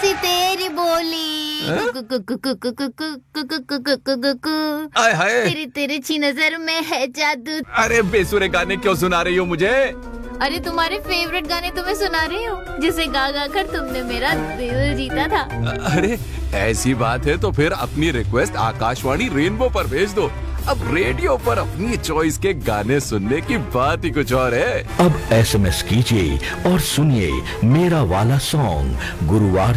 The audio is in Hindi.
सी तेरी बोली आय हाय, तेरी तिरछी नजर में है जादू। अरे बेसुरे गाने क्यों सुना रही हो मुझे? अरे तुम्हारे फेवरेट गाने तुम्हें सुना रही हूँ, जिसे गा गा कर तुमने मेरा दिल जीता था। अरे ऐसी बात है तो फिर अपनी रिक्वेस्ट आकाशवाणी रेनबो पर भेज दो। अब रेडियो पर अपनी चॉइस के गाने सुनने की बात ही कुछ और है। अब SMS कीजिए और सुनिए मेरा वाला सॉन्ग गुरुवार